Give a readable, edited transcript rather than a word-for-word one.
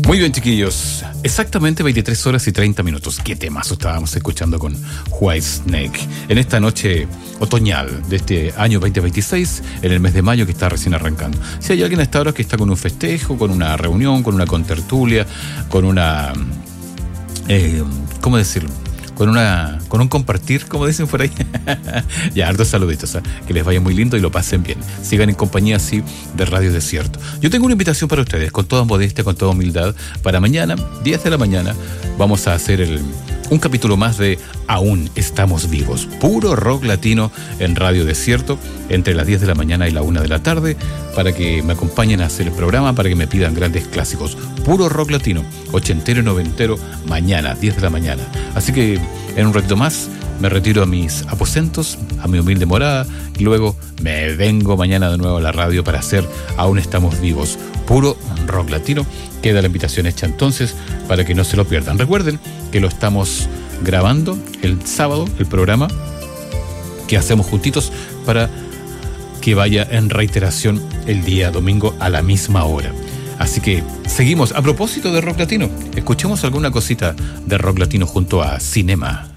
Muy bien, chiquillos. Exactamente 23 horas y 30 minutos. Qué temazo estábamos escuchando con Whitesnake en esta noche otoñal de este año 2026, en el mes de mayo que está recién arrancando. Si hay alguien a esta hora que está con un festejo, con una reunión, con una contertulia, con una... ¿cómo decirlo? Con un compartir, como dicen por ahí. Ya, hartos saluditos, ¿eh? Que les vaya muy lindo y lo pasen bien. Sigan en compañía así de Radio Desierto. Yo tengo una invitación para ustedes, con toda modestia, con toda humildad. Para mañana, 10 de la mañana, vamos a hacer un capítulo más de Aún Estamos Vivos. Puro rock latino en Radio Desierto, entre las 10 de la mañana y la 1 de la tarde, para que me acompañen a hacer el programa, para que me pidan grandes clásicos. Puro rock latino, ochentero y noventero, mañana, 10 de la mañana. Así que en un ratito más me retiro a mis aposentos, a mi humilde morada, y luego me vengo mañana de nuevo a la radio para hacer Aún Estamos Vivos. Puro rock latino. Queda la invitación hecha entonces para que no se lo pierdan. Recuerden que lo estamos grabando el sábado, el programa que hacemos juntitos, para que vaya en reiteración el día domingo a la misma hora. Así que seguimos. A propósito de rock latino, escuchemos alguna cosita de rock latino junto a Cinema.